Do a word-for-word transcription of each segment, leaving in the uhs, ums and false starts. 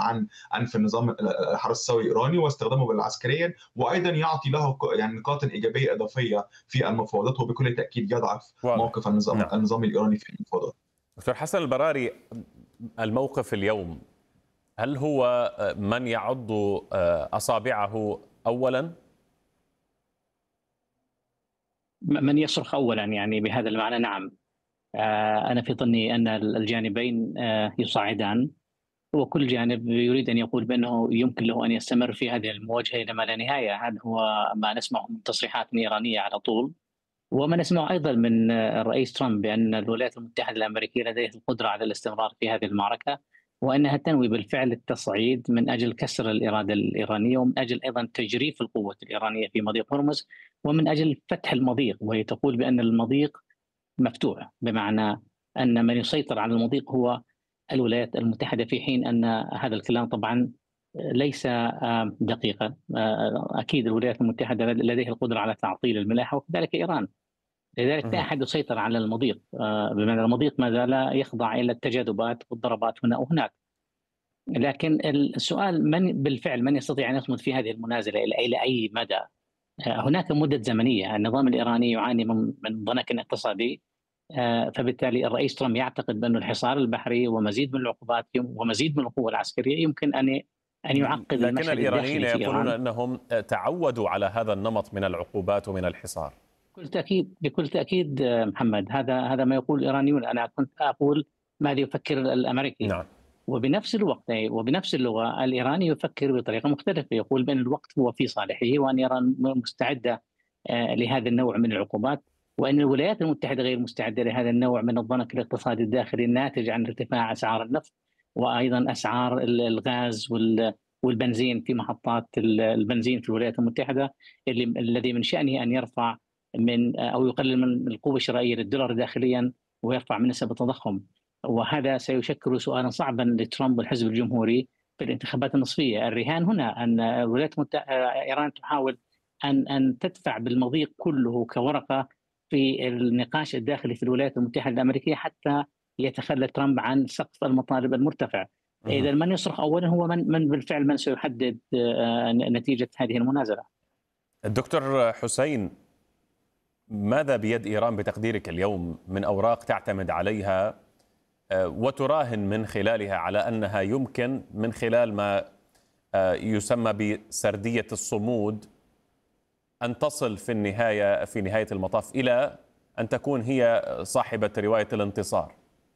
عن عنف النظام الحرس الثوري الإيراني واستخدامه عسكريًا، وأيضًا يعطي له ق يعني نقاطًا إيجابية إضافية في المفاوضات، وبكل تأكيد يضعف واضح. موقف النظام نعم. النظام الإيراني في المفاوضات. دكتور حسن البراري، الموقف اليوم هل هو من يعض أصابعه أولاً؟ من يصرخ أولاً يعني بهذا المعنى نعم. أنا في ظني أن الجانبين يصعدان، وكل جانب يريد أن يقول بأنه يمكن له أن يستمر في هذه المواجهة إلى ما لا نهاية. هذا هو ما نسمعه من تصريحات إيرانية على طول، وما نسمعه أيضا من الرئيس ترامب بأن الولايات المتحدة الأمريكية لديها القدرة على الاستمرار في هذه المعركة، وأنها تنوي بالفعل التصعيد من أجل كسر الإرادة الإيرانية، ومن أجل أيضا تجريف القوة الإيرانية في مضيق هرمز، ومن أجل فتح المضيق. وهي تقول بأن المضيق مفتوح، بمعنى أن من يسيطر على المضيق هو الولايات المتحدة، في حين أن هذا الكلام طبعا ليس دقيقا. أكيد الولايات المتحدة لديها القدرة على تعطيل الملاحة، وكذلك إيران. لذلك لا أحد يسيطر على المضيق، بمعنى المضيق ما زال يخضع إلى التجاذبات والضربات هنا وهناك. لكن السؤال من بالفعل من يستطيع أن يصمد في هذه المنازلة إلى أي مدى؟ هناك مدة زمنية. النظام الإيراني يعاني من ضنك اقتصادي، فبالتالي الرئيس ترامب يعتقد بأن الحصار البحري ومزيد من العقوبات ومزيد من القوة العسكرية يمكن أن أن يعقد لكن المشهد الإيرانيين الداخلي في يقولون إيران. أنهم تعودوا على هذا النمط من العقوبات ومن الحصار. بكل تأكيد بكل تأكيد محمد، هذا هذا ما يقول الإيرانيون. أنا كنت أقول ماذا يفكر الأمريكي. نعم. وبنفس الوقت وبنفس اللغة الإيراني يفكر بطريقة مختلفة، يقول بأن الوقت هو في صالحه، وأن إيران مستعدة لهذا النوع من العقوبات، وأن الولايات المتحدة غير مستعدة لهذا النوع من الضنك الاقتصادي الداخلي الناتج عن ارتفاع أسعار النفط، وأيضا أسعار الغاز والبنزين في محطات البنزين في الولايات المتحدة، اللي الذي من شأنه أن يرفع من أو يقلل من القوة الشرائية للدولار داخليا، ويرفع من نسب التضخم. وهذا سيشكل سؤالا صعبا لترامب والحزب الجمهوري في الانتخابات النصفية. الرهان هنا أن الولايات المتحدة إيران تحاول أن أن تدفع بالمضيق كله كورقة في النقاش الداخلي في الولايات المتحدة الأمريكية، حتى يتخلى ترامب عن سقف المطالب المرتفع. إذا من يصرخ أولا هو من من بالفعل من سيحدد نتيجة هذه المنازلة. الدكتور حسين، ماذا بيد إيران بتقديرك اليوم من أوراق تعتمد عليها وتراهن من خلالها على أنها يمكن من خلال ما يسمى بسردية الصمود أن تصل في النهاية في نهاية المطاف إلى أن تكون هي صاحبة رواية الانتصار؟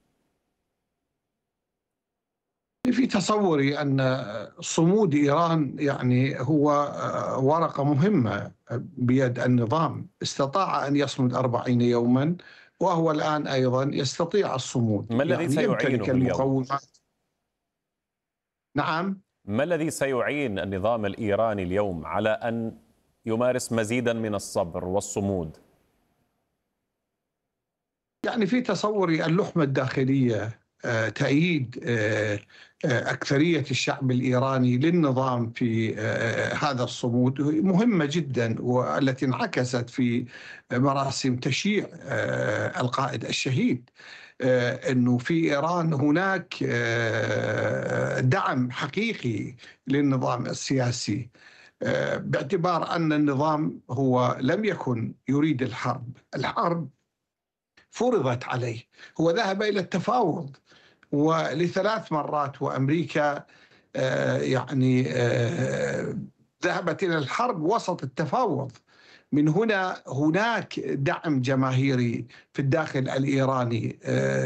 في تصوري أن صمود إيران يعني هو ورقة مهمة بيد النظام. استطاع أن يصمد أربعين يوما، وهو الآن أيضا يستطيع الصمود. ما الذي يعني سيعينه اليوم؟ نعم. ما الذي سيعين النظام الإيراني اليوم على أن يمارس مزيدا من الصبر والصمود؟ يعني في تصوري اللحمة الداخلية، تأييد أكثرية الشعب الإيراني للنظام في هذا الصمود مهمة جدا، والتي انعكست في مراسم تشييع القائد الشهيد. أنه في إيران هناك دعم حقيقي للنظام السياسي، باعتبار أن النظام هو لم يكن يريد الحرب. الحرب فرضت عليه، هو ذهب إلى التفاوض ولثلاث مرات، وأمريكا يعني ذهبت إلى الحرب وسط التفاوض. من هنا هناك دعم جماهيري في الداخل الإيراني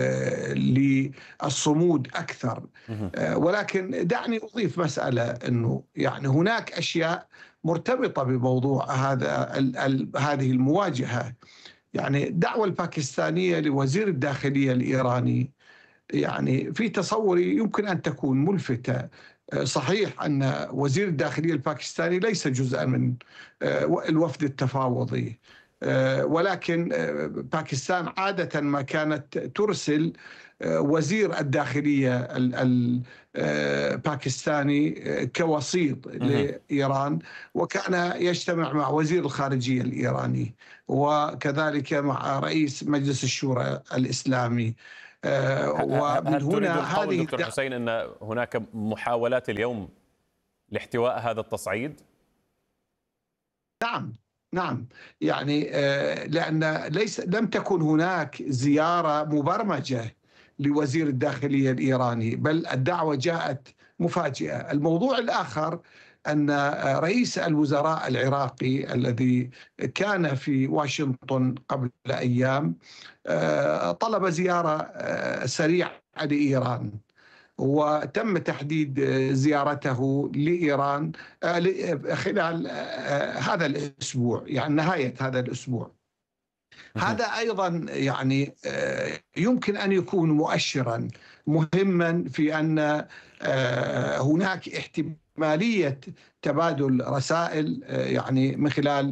للصمود أكثر. ولكن دعني أضيف مسألة، أنه يعني هناك أشياء مرتبطة بموضوع هذا هذه المواجهة. يعني الدعوة الباكستانية لوزير الداخلية الإيراني يعني في تصوري يمكن أن تكون ملفتة. صحيح أن وزير الداخلية الباكستاني ليس جزءا من الوفد التفاوضي، ولكن باكستان عادة ما كانت ترسل وزير الداخلية الباكستاني كوسيط لإيران، وكان يجتمع مع وزير الخارجية الإيراني وكذلك مع رئيس مجلس الشورى الإسلامي. ومن هل تريد القول دكتور حسين أن هناك محاولات اليوم لاحتواء هذا التصعيد؟ نعم نعم، يعني لأن ليس لم تكن هناك زيارة مبرمجة لوزير الداخلية الإيراني، بل الدعوة جاءت مفاجئة. الموضوع الآخر أن رئيس الوزراء العراقي الذي كان في واشنطن قبل أيام طلب زيارة سريعة لإيران، وتم تحديد زيارته لإيران خلال هذا الأسبوع، يعني نهاية هذا الأسبوع. هذا أيضا يعني يمكن أن يكون مؤشرا مهما في أن هناك احتمالية تبادل رسائل يعني من خلال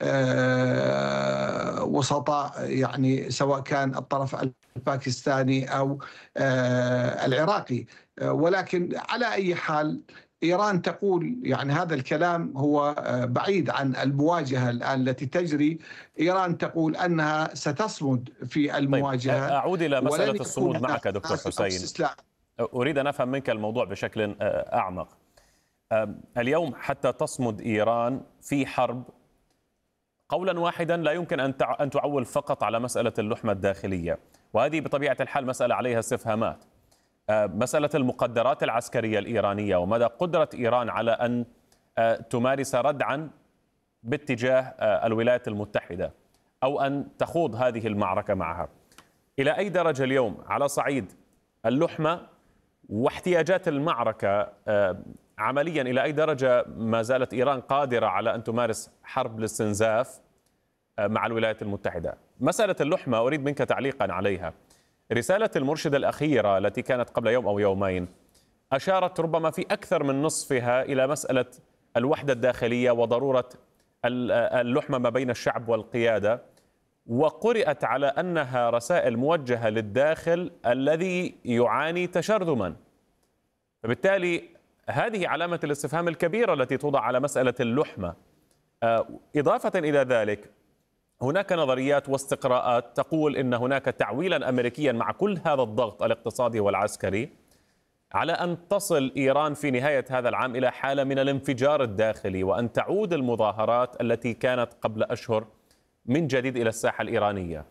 وسطاء، يعني سواء كان الطرف الباكستاني أو العراقي. ولكن على أي حال إيران تقول يعني هذا الكلام هو بعيد عن المواجهة الآن التي تجري. إيران تقول أنها ستصمد في المواجهة. طيب أعود إلى مسألة الصمود معك دكتور حسين. أريد أن أفهم منك الموضوع بشكل أعمق. اليوم حتى تصمد إيران في حرب، قولا واحدا لا يمكن أن تعول فقط على مسألة اللحمة الداخلية، وهذه بطبيعة الحال مسألة عليها استفهامات. مسألة المقدرات العسكرية الإيرانية ومدى قدرة إيران على أن تمارس ردعا باتجاه الولايات المتحدة أو أن تخوض هذه المعركة معها. إلى أي درجة اليوم على صعيد اللحمة واحتياجات المعركة عمليا، إلى أي درجة ما زالت إيران قادرة على أن تمارس حرب الاستنزاف مع الولايات المتحدة؟ مسألة اللحمة أريد منك تعليقا عليها. رسالة المرشد الأخيرة التي كانت قبل يوم أو يومين أشارت ربما في أكثر من نصفها إلى مسألة الوحدة الداخلية وضرورة اللحمة ما بين الشعب والقيادة، وقرأت على أنها رسائل موجهة للداخل الذي يعاني تشرذما. فبالتالي هذه علامة الاستفهام الكبيرة التي توضع على مسألة اللحمة. إضافة إلى ذلك هناك نظريات واستقراءات تقول إن هناك تعويلا أمريكيا مع كل هذا الضغط الاقتصادي والعسكري على أن تصل إيران في نهاية هذا العام إلى حالة من الانفجار الداخلي، وأن تعود المظاهرات التي كانت قبل أشهر من جديد إلى الساحة الإيرانية.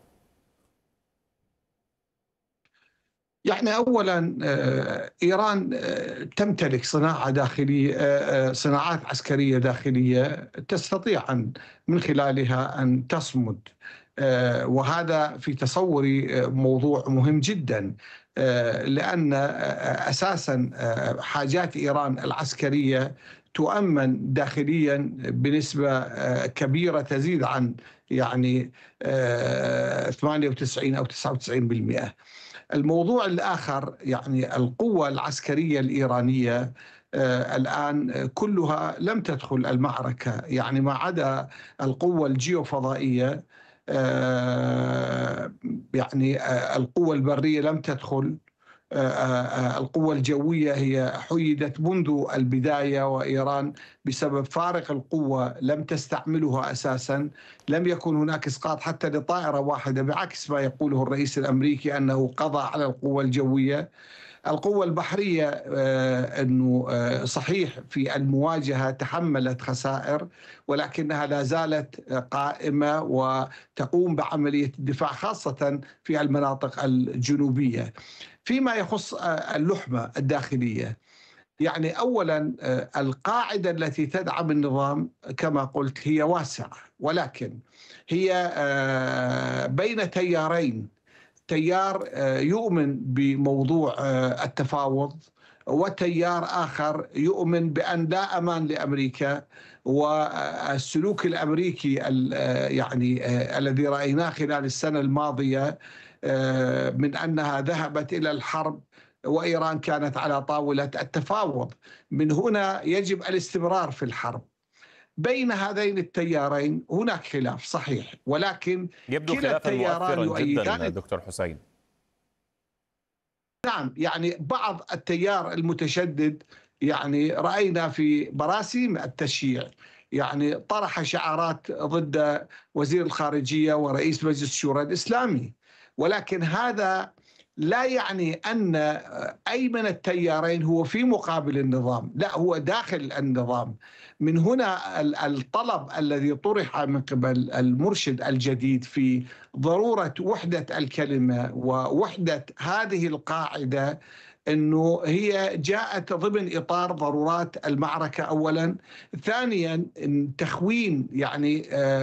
يعني أولا إيران تمتلك صناعة داخلية، صناعات عسكرية داخلية تستطيع أن من خلالها أن تصمد، وهذا في تصوري موضوع مهم جدا، لأن أساسا حاجات إيران العسكرية تؤمن داخليا بنسبة كبيرة تزيد عن يعني ثمانية وتسعين أو تسعة وتسعين بالمئة. الموضوع الآخر يعني القوة العسكرية الإيرانية آه الآن كلها لم تدخل المعركة، يعني ما عدا القوة الجيوفضائية، آه يعني آه القوة البرية لم تدخل، القوة الجوية هي حيدت منذ البداية، وإيران بسبب فارق القوة لم تستعملها أساسا. لم يكن هناك إسقاط حتى لطائرة واحدة، بعكس ما يقوله الرئيس الأمريكي أنه قضى على القوة الجوية. القوة البحرية أنه صحيح في المواجهة تحملت خسائر، ولكنها لا زالت قائمة وتقوم بعملية الدفاع خاصة في المناطق الجنوبية. فيما يخص اللحمة الداخلية، يعني أولا القاعدة التي تدعم النظام كما قلت هي واسعة، ولكن هي بين تيارين: تيار يؤمن بموضوع التفاوض، وتيار آخر يؤمن بأن لا أمان لأمريكا، والسلوك الأمريكي يعني الذي رأيناه خلال السنة الماضية من أنها ذهبت إلى الحرب وإيران كانت على طاولة التفاوض. من هنا يجب الاستمرار في الحرب. بين هذين التيارين هناك خلاف صحيح، ولكن يبدو كلا التياران يؤيدان دكتور حسين. نعم، يعني بعض التيار المتشدد يعني رأينا في مراسيم التشييع يعني طرح شعارات ضد وزير الخارجية ورئيس مجلس الشورى الإسلامي، ولكن هذا لا يعني أن أي من التيارين هو في مقابل النظام، لا، هو داخل النظام. من هنا الطلب الذي طرح من قبل المرشد الجديد في ضرورة وحدة الكلمة ووحدة هذه القاعدة، أنه هي جاءت ضمن إطار ضرورات المعركة أولا. ثانيا تخوين يعني